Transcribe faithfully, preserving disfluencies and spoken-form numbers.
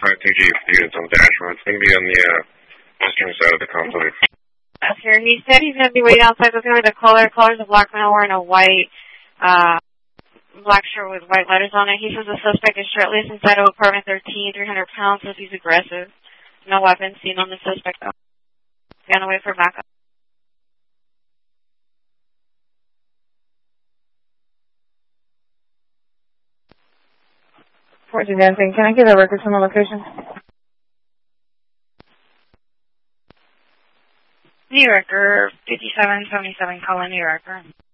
five two G units on Dashmore. It's going to be on the uh, western side of the complex. Here, he said he's going to be waiting outside. Looking at the color. Color's a black male wearing a white, uh, black shirt with white letters on it. He says the suspect is shirtless inside of apartment thirteen, three hundred pounds, says he's aggressive. No weapons seen on the suspect, though. He's going to wait for backup. fourteen dancing. Can I get a record from the location? New Yorker, fifty-seven seventy-seven, calling New Yorker.